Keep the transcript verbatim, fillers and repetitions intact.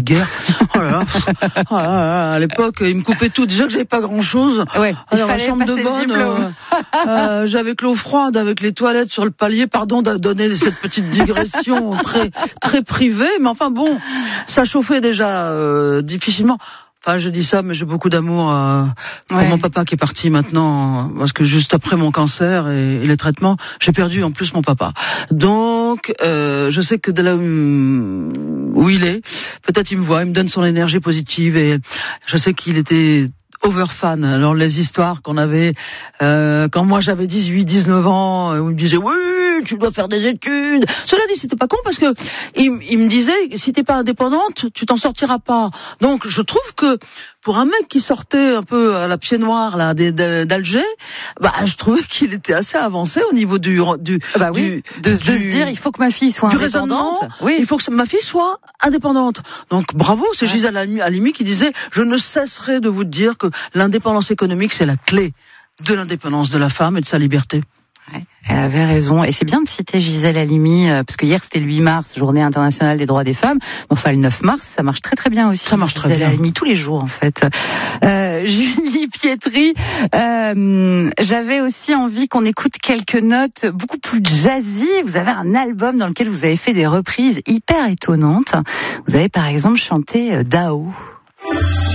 vulgaire. Oh là là, oh là là, à l'époque, il me coupait tout. Déjà que j'avais pas grand-chose. Ouais, il Alors, la chambre de bonne, euh, euh, j'avais que l'eau froide, avec les toilettes sur le palier. Pardon de donner cette petite digression très très privée, mais enfin bon, ça chauffait déjà euh, difficilement. Enfin, je dis ça, mais j'ai beaucoup d'amour euh, pour ouais. mon papa qui est parti maintenant, parce que juste après mon cancer et, et les traitements, j'ai perdu en plus mon papa. Donc, euh, je sais que de là où, où il est, peut-être il me voit, il me donne son énergie positive, et je sais qu'il était over fan. Alors les histoires qu'on avait euh, quand moi j'avais dix-huit, dix-neuf ans, où il me disait oui, tu dois faire des études. Cela dit, c'était pas con, parce que il, il me disait, si t'es pas indépendante, tu t'en sortiras pas. Donc je trouve que pour un mec qui sortait un peu à la pied noir là d'Alger, bah je trouvais qu'il était assez avancé au niveau du du bah oui, du, de, du, de se dire il faut que ma fille soit du indépendante. Oui, il faut que ma fille soit indépendante. Donc bravo, c'est ouais. Gisèle Halimi qui disait, je ne cesserai de vous dire que l'indépendance économique, c'est la clé de l'indépendance de la femme et de sa liberté. Ouais, elle avait raison. Et c'est bien de citer Gisèle Halimi, euh, parce que hier c'était le huit mars, journée internationale des droits des femmes. Enfin, le neuf mars, ça marche très très bien aussi. Ça marche très Gisèle bien. Halimi, tous les jours en fait. Euh, Julie Pietri, euh, j'avais aussi envie qu'on écoute quelques notes beaucoup plus jazzy. Vous avez un album dans lequel vous avez fait des reprises hyper étonnantes. Vous avez par exemple chanté euh, Dao.